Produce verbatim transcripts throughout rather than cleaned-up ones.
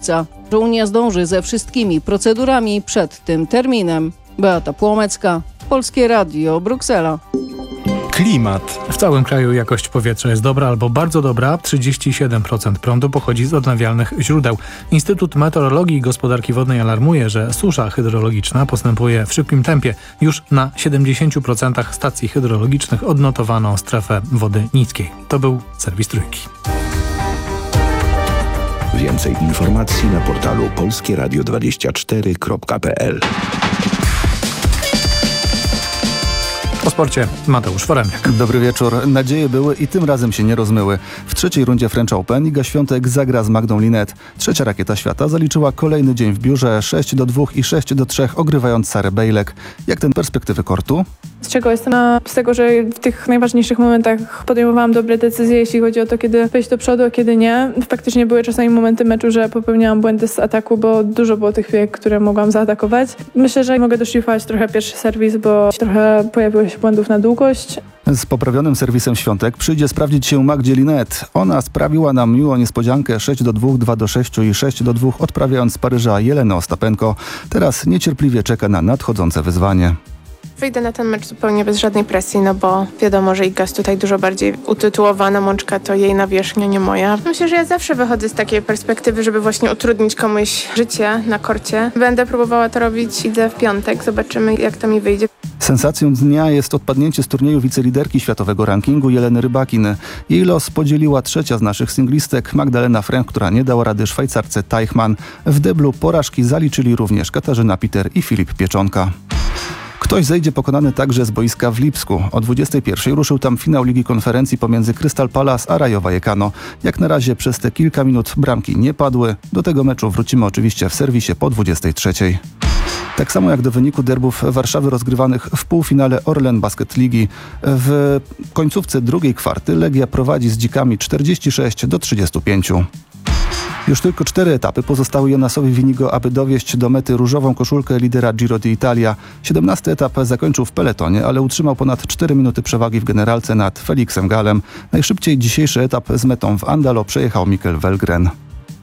lipca. Unia zdąży ze wszystkimi procedurami przed tym terminem. Beata Płomecka, Polskie Radio, Bruksela. Klimat. W całym kraju jakość powietrza jest dobra albo bardzo dobra. trzydzieści siedem procent prądu pochodzi z odnawialnych źródeł. Instytut Meteorologii i Gospodarki Wodnej alarmuje, że susza hydrologiczna postępuje w szybkim tempie. Już na siedemdziesięciu procentach stacji hydrologicznych odnotowano strefę wody niskiej. To był serwis Trójki. Więcej informacji na portalu polskie radio dwadzieścia cztery kropka p l. Po sporcie Mateusz Foremniak. Dobry wieczór. Nadzieje były i tym razem się nie rozmyły. W trzeciej rundzie French Open Iga Świątek zagra z Magdą Linette. Trzecia rakieta świata zaliczyła kolejny dzień w biurze, sześć do dwóch i sześć do trzech, ogrywając Sarę Bejlek. Jak ten perspektywy kortu? Z czego jestem? A z tego, że w tych najważniejszych momentach podejmowałam dobre decyzje, jeśli chodzi o to, kiedy wejść do przodu, a kiedy nie. Faktycznie były czasami momenty meczu, że popełniałam błędy z ataku, bo dużo było tych piłek, które mogłam zaatakować. Myślę, że mogę doszlifować trochę pierwszy serwis, bo trochę pojawiło się błędów na długość. Z poprawionym serwisem Świątek przyjdzie sprawdzić się Magdzie Linette. Ona sprawiła nam miłą niespodziankę sześć do dwóch, dwa do sześciu i sześć do dwóch, odprawiając z Paryża Jelenę Ostapenko. Teraz niecierpliwie czeka na nadchodzące wyzwanie. Wyjdę na ten mecz zupełnie bez żadnej presji, no bo wiadomo, że Iga jest tutaj dużo bardziej utytułowana, Mączka to jej nawierzchnia, nie moja. Myślę, że ja zawsze wychodzę z takiej perspektywy, żeby właśnie utrudnić komuś życie na korcie. Będę próbowała to robić, idę w piątek, zobaczymy jak to mi wyjdzie. Sensacją dnia jest odpadnięcie z turnieju wiceliderki światowego rankingu Jeleny Rybakin. Jej los podzieliła trzecia z naszych singlistek Magdalena Fręch, która nie dała rady Szwajcarce Teichmann. W deblu porażki zaliczyli również Katarzyna Piter i Filip Pieczonka. Ktoś zejdzie pokonany także z boiska w Lipsku. O dwudziestej pierwszej ruszył tam finał Ligi Konferencji pomiędzy Crystal Palace a Rayo Vallecano. Jak na razie przez te kilka minut bramki nie padły. Do tego meczu wrócimy oczywiście w serwisie po dwudziestej trzeciej. Tak samo jak do wyniku derbów Warszawy rozgrywanych w półfinale Orlen Basket Ligi. W końcówce drugiej kwarty Legia prowadzi z Dzikami czterdzieści sześć do trzydziestu pięciu. Już tylko cztery etapy pozostały Jonasowi Winigo, aby dowieść do mety różową koszulkę lidera Giro d'Italia. siedemnasty etap zakończył w peletonie, ale utrzymał ponad cztery minuty przewagi w generalce nad Felixem Galem. Najszybciej dzisiejszy etap z metą w Andalo przejechał Mikkel Wellgren.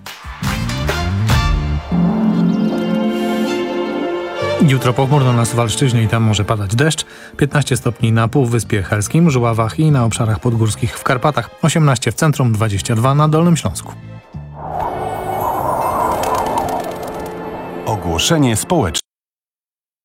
Jutro pochmurno na Suwalszczyźnie i tam może padać deszcz. piętnaście stopni na Półwyspie Helskim, Żuławach i na obszarach podgórskich w Karpatach. osiemnaście w centrum, dwadzieścia dwa na Dolnym Śląsku. Ogłoszenie społeczne.